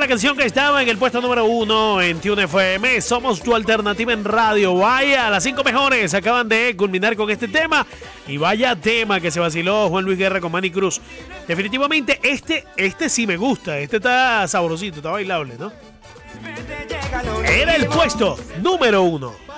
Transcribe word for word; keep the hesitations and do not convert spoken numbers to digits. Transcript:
canción que estaba en el puesto número uno en Tune F M. Somos tu alternativa en radio. Vaya, las cinco mejores acaban de culminar con este tema. Y vaya tema que se vaciló Juan Luis Guerra con Manny Cruz. Definitivamente este, este sí me gusta. Este está sabrosito, está bailable, ¿no? Era el puesto número uno.